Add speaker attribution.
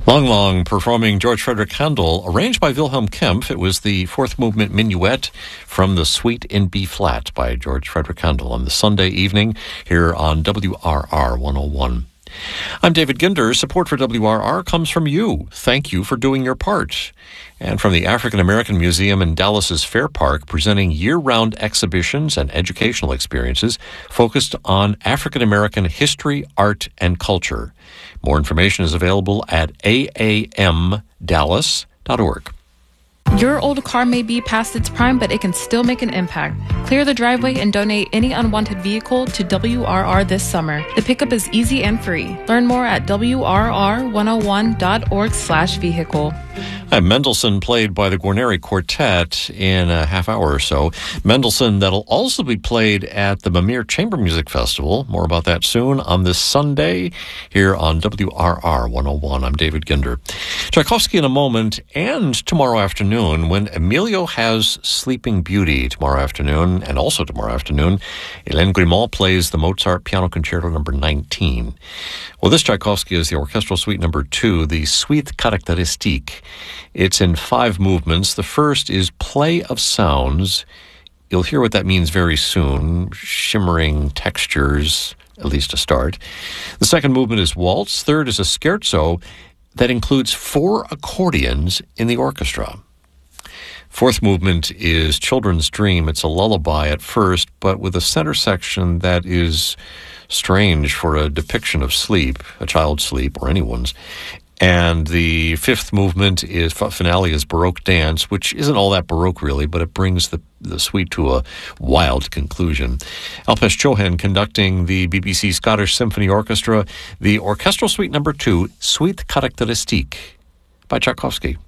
Speaker 1: Lang Lang performing George Frederick Handel, arranged by Wilhelm Kempff. It was the fourth movement minuet from the Suite in B-flat by George Frederick Handel on the Sunday evening here on WRR 101. I'm David Ginder. Support for WRR comes from you. Thank you for doing your part. And from the African American Museum in Dallas's Fair Park, presenting year-round exhibitions and educational experiences focused on African American history, art, and culture. More information is available at aamdallas.org.
Speaker 2: Your old car may be past its prime, but it can still make an impact. Clear the driveway and donate any unwanted vehicle to WRR this summer. The pickup is easy and free. Learn more at WRR101.org/vehicle.
Speaker 1: Mendelssohn played by the Guarneri Quartet in a half hour or so. Mendelssohn that'll also be played at the Mimir Chamber Music Festival. More about that soon on this Sunday here on WRR 101. I'm David Ginder. Tchaikovsky in a moment, and tomorrow afternoon when Emilio has Sleeping Beauty tomorrow afternoon, and also tomorrow afternoon, Hélène Grimaud plays the Mozart Piano Concerto No. 19. Well, this Tchaikovsky is the Orchestral Suite No. 2, the Suite Caractéristique. It's in 5 movements. The first is Play of Sounds. You'll hear what that means very soon. Shimmering textures, at least to start. The second movement is Waltz. Third is a Scherzo that includes 4 accordions in the orchestra. Fourth movement is Children's Dream. It's a lullaby at first, but with a center section that is strange for a depiction of sleep, a child's sleep or anyone's. And the fifth movement is finale is Baroque Dance, which isn't all that Baroque really, but it brings the suite to a wild conclusion. Alpesh Chauhan conducting the BBC Scottish Symphony Orchestra, the Orchestral Suite No. 2, Suite Caractéristique by Tchaikovsky.